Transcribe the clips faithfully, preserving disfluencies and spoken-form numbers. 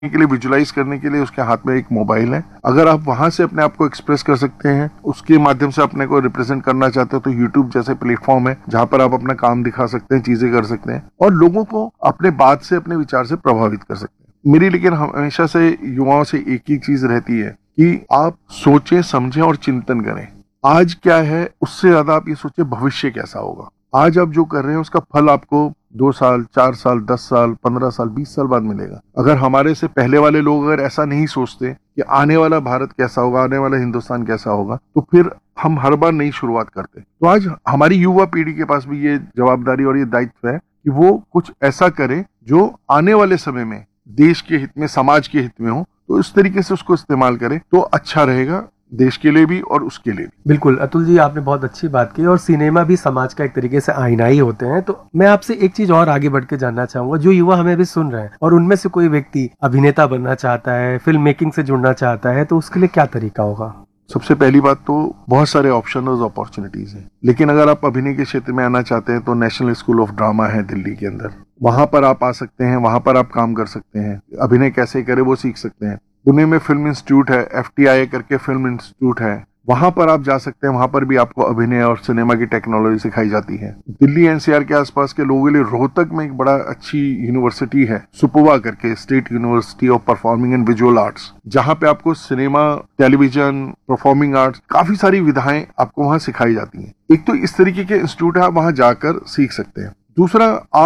के लिए, विजुलाइज करने के लिए उसके हाथ में एक मोबाइल है। अगर आप वहां से अपने आप को एक्सप्रेस कर सकते हैं, उसके माध्यम से अपने को रिप्रेजेंट करना चाहते हो, तो यूट्यूब जैसे प्लेटफॉर्म है जहां पर आप अपना काम दिखा सकते हैं, चीजें कर सकते हैं और लोगों को अपने बात से, अपने विचार से प्रभावित कर सकते हैं। मेरी लेकिन हमेशा से युवाओं से एक ही चीज रहती है कि आप सोचें, समझें और चिंतन करें। आज क्या है उससे ज्यादा आप ये सोचें भविष्य कैसा होगा। आज आप जो कर रहे हैं उसका फल आपको दो साल, चार साल, दस साल, पंद्रह साल, बीस साल बाद मिलेगा। अगर हमारे से पहले वाले लोग अगर ऐसा नहीं सोचते कि आने वाला भारत कैसा होगा, आने वाला हिंदुस्तान कैसा होगा, तो फिर हम हर बार नई शुरुआत करते। तो आज हमारी युवा पीढ़ी के पास भी ये जवाबदारी और ये दायित्व है कि वो कुछ ऐसा करे जो आने वाले समय में देश के हित में, समाज के हित में हो। तो इस तरीके से उसको इस्तेमाल करें तो अच्छा रहेगा, देश के लिए भी और उसके लिए भी। बिल्कुल अतुल जी, आपने बहुत अच्छी बात की। और सिनेमा भी समाज का एक तरीके से आईना ही होते हैं। तो मैं आपसे एक चीज और आगे बढ़ के जानना चाहूंगा, जो युवा हमें भी सुन रहे हैं और उनमें से कोई व्यक्ति अभिनेता बनना चाहता है, फिल्म मेकिंग से जुड़ना चाहता है, तो उसके लिए क्या तरीका होगा? सबसे पहली बात तो बहुत सारे ऑप्शन और अपॉर्चुनिटीज हैं, लेकिन अगर आप अभिनय के क्षेत्र में आना चाहते हैं तो नेशनल स्कूल ऑफ ड्रामा है दिल्ली के अंदर, वहां पर आप आ सकते हैं, वहां पर आप काम कर सकते हैं, अभिनय कैसे करे वो सीख सकते हैं। पुणे में फिल्म इंस्टीट्यूट है, एफ टी आई करके फिल्म इंस्टीट्यूट है, वहां पर आप जा सकते हैं। वहां पर भी आपको अभिनय और सिनेमा की टेक्नोलॉजी सिखाई जाती है। दिल्ली एन सी आर के आसपास के लोगों के लिए रोहतक में एक बड़ा अच्छी यूनिवर्सिटी है, सुपुवा करके, state university of performing and visual arts, जहां पे आपको सिनेमा, टेलीविजन, परफॉर्मिंग आर्ट्स, काफी सारी विधाएं आपको वहां सिखाई जाती हैं। एक तो इस तरीके के इंस्टीट्यूट है, आप वहां जाकर सीख सकते हैं। दूसरा,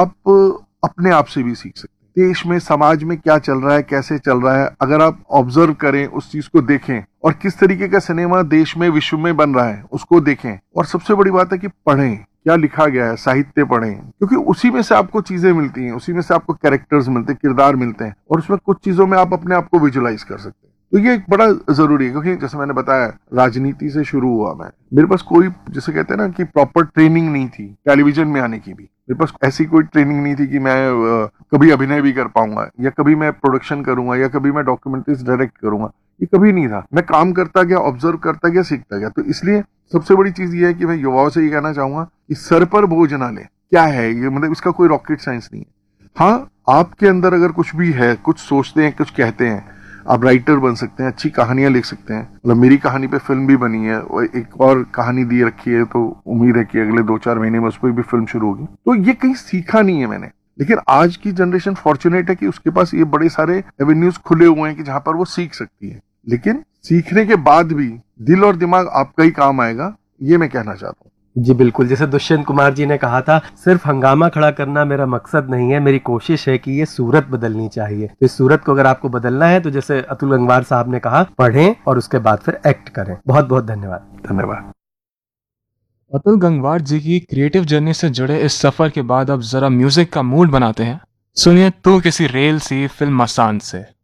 आप अपने आप से भी सीख सकते हैं। देश में, समाज में क्या चल रहा है, कैसे चल रहा है, अगर आप ऑब्जर्व करें, उस चीज को देखें और किस तरीके का सिनेमा देश में, विश्व में बन रहा है उसको देखें। और सबसे बड़ी बात है कि पढ़ें, क्या लिखा गया है, साहित्य पढ़ें, क्योंकि उसी में से आपको चीजें मिलती हैं, उसी में से आपको कैरेक्टर्स मिलते हैं, किरदार मिलते हैं और उसमें कुछ चीजों में आप अपने आप को विजुलाइज कर सकते हैं। तो ये एक बड़ा जरूरी है, क्योंकि जैसे मैंने बताया राजनीति से शुरू हुआ मैं, मेरे पास कोई, जैसे कहते हैं ना कि प्रॉपर ट्रेनिंग नहीं थी टेलीविजन में आने की भी। मेरे पास ऐसी कोई ट्रेनिंग नहीं थी कि मैं आ, कभी अभिनय भी कर पाऊंगा या कभी मैं प्रोडक्शन करूंगा या कभी मैं डॉक्यूमेंट्रीज डायरेक्ट करूंगा, ये कभी नहीं था। मैं काम करता गया, ऑब्जर्व करता गया, सीखता गया। तो इसलिए सबसे बड़ी चीज ये है कि मैं युवाओं से ये कहना चाहूंगा कि सर पर बोझ ना ले। क्या है ये, मतलब इसका कोई रॉकेट साइंस नहीं है। हाँ, आपके अंदर अगर कुछ भी है, कुछ सोचते हैं, कुछ कहते हैं, आप राइटर बन सकते हैं, अच्छी कहानियां लिख सकते हैं। मतलब मेरी कहानी पे फिल्म भी बनी है और एक और कहानी दी रखी है, तो उम्मीद है कि अगले दो चार महीने में उस पर भी फिल्म शुरू होगी। तो ये कहीं सीखा नहीं है मैंने, लेकिन आज की जनरेशन फॉर्चुनेट है कि उसके पास ये बड़े सारे एवेन्यूज खुले हुए हैं कि जहां पर वो सीख सकती है। लेकिन सीखने के बाद भी दिल और दिमाग आपका ही काम आएगा, ये मैं कहना चाहता हूँ। जी बिल्कुल, जैसे दुष्यंत कुमार जी ने कहा था, सिर्फ हंगामा खड़ा करना मेरा मकसद नहीं है, मेरी कोशिश है कि ये सूरत बदलनी चाहिए। तो इस सूरत को अगर आपको बदलना है तो जैसे अतुल गंगवार साहब ने कहा, पढ़ें और उसके बाद फिर एक्ट करें। बहुत बहुत धन्यवाद। धन्यवाद। अतुल गंगवार जी की क्रिएटिव जर्नी से जुड़े इस सफर के बाद अब जरा म्यूजिक का मूड बनाते हैं। सुनिए तो किसी रेल सी फिल्म मसान से।